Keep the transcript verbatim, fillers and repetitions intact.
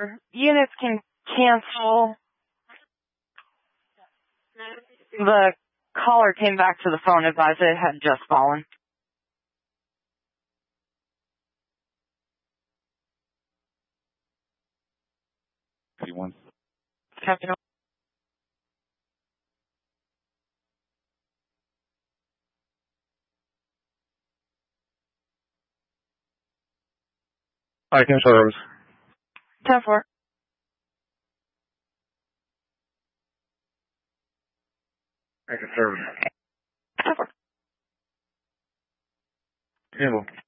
Units can cancel. The caller came back to the phone, advised it had just fallen. eighty-one. Copy. I can serve. ten four. I can serve. ten four. Handle.